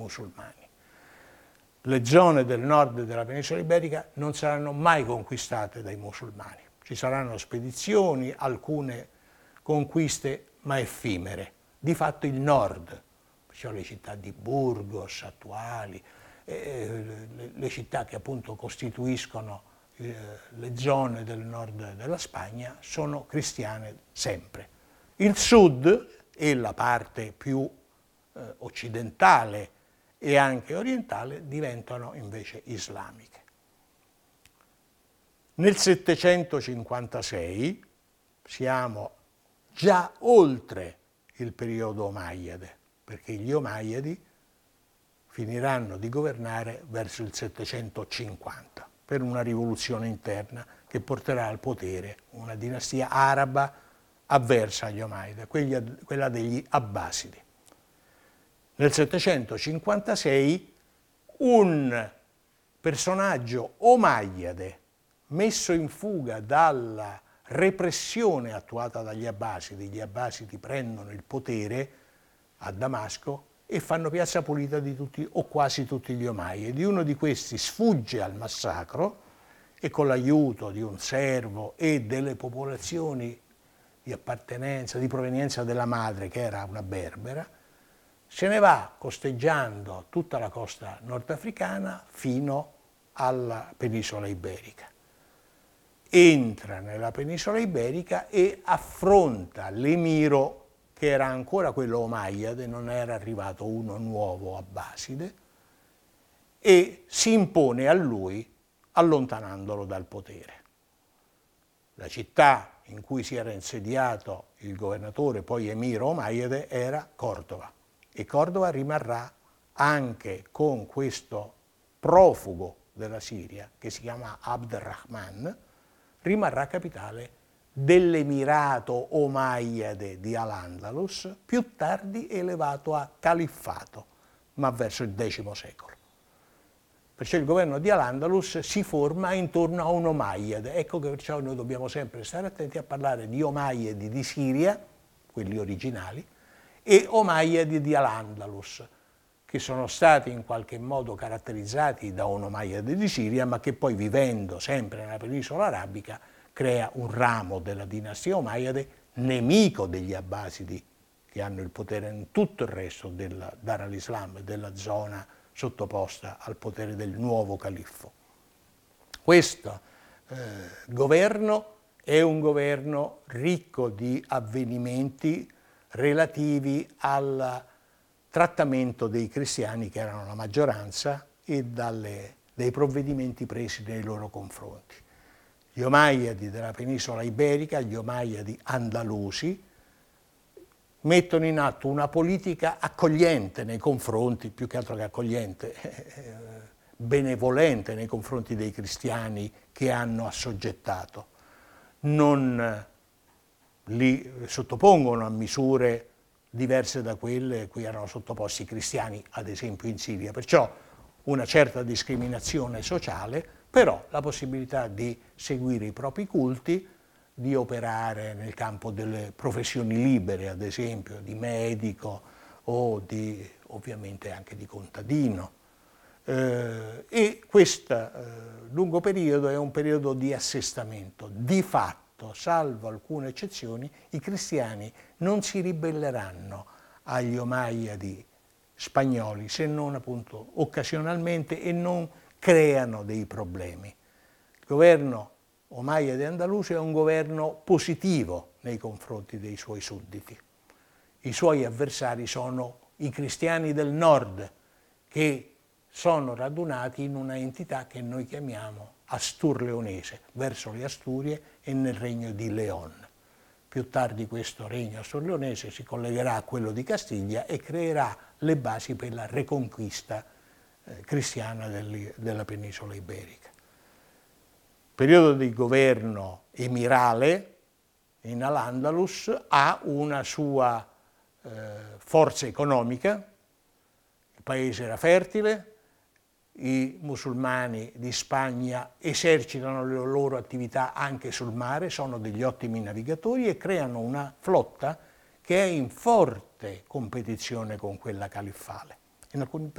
musulmani. Le zone del nord della penisola iberica non saranno mai conquistate dai musulmani. Ci saranno spedizioni, alcune conquiste, ma effimere. Di fatto il nord, cioè le città di Burgos attuali, le città che appunto costituiscono le zone del nord della Spagna, sono cristiane sempre. Il sud e la parte più occidentale e anche orientale diventano invece islamiche. Nel 756 siamo già oltre il periodo omayyade, perché gli omayyadi finiranno di governare verso il 750 per una rivoluzione interna che porterà al potere una dinastia araba avversa agli omayyadi, quella degli abbasidi. Nel 756 un personaggio omayyade messo in fuga dalla repressione attuata dagli abbasidi. Gli abbasidi prendono il potere a Damasco e fanno piazza pulita di tutti o quasi tutti gli omayyadi. Uno di questi sfugge al massacro e con l'aiuto di un servo e delle popolazioni di appartenenza, di provenienza della madre, che era una berbera, se ne va costeggiando tutta la costa nordafricana fino alla penisola iberica. Entra nella penisola iberica e affronta l'emiro, che era ancora quello omayyade, non era arrivato uno nuovo abbaside, e si impone a lui allontanandolo dal potere. La città in cui si era insediato il governatore, poi emiro omayyade, era Cordova, e Cordova rimarrà anche con questo profugo della Siria, che si chiama Abd al-Rahman, rimarrà capitale dell'emirato omayyade di Al-Andalus, più tardi elevato a califfato, ma verso il X secolo. Perciò il governo di Al-Andalus si forma intorno a un omayyade. Ecco che perciò noi dobbiamo sempre stare attenti a parlare di omayyadi di Siria, quelli originali, e omayyadi di Al-Andalus, che sono stati in qualche modo caratterizzati da un omayyade di Siria, ma che poi, vivendo sempre nella penisola arabica, crea un ramo della dinastia omayyade, nemico degli abbasidi, che hanno il potere in tutto il resto del Dar al-Islam, della zona sottoposta al potere del nuovo califfo. Questo governo è un governo ricco di avvenimenti relativi al trattamento dei cristiani, che erano la maggioranza, e dei provvedimenti presi nei loro confronti. Gli omayyadi della penisola iberica, gli omayyadi andalusi, mettono in atto una politica accogliente nei confronti, più che altro che accogliente, benevolente nei confronti dei cristiani che hanno assoggettato. Non li sottopongono a misure diverse da quelle a cui erano sottoposti i cristiani, ad esempio in Siria. Perciò una certa discriminazione sociale, però la possibilità di seguire i propri culti, di operare nel campo delle professioni libere, ad esempio di medico o ovviamente anche di contadino. E questo lungo periodo è un periodo di assestamento. Di fatto, salvo alcune eccezioni, i cristiani non si ribelleranno agli omayyadi spagnoli, se non appunto occasionalmente, e non creano dei problemi. Il governo omayyade andalusi è un governo positivo nei confronti dei suoi sudditi. I suoi avversari sono i cristiani del nord, che sono radunati in una entità che noi chiamiamo Astur-Leonese, verso le Asturie e nel regno di León. Più tardi questo regno astur-leonese si collegherà a quello di Castiglia e creerà le basi per la reconquista cristiana della penisola iberica. Il periodo di governo emirale in Al-Andalus ha una sua forza economica, il paese era fertile, i musulmani di Spagna esercitano le loro attività anche sul mare, sono degli ottimi navigatori e creano una flotta che è in forte competizione con quella califfale. In alcuni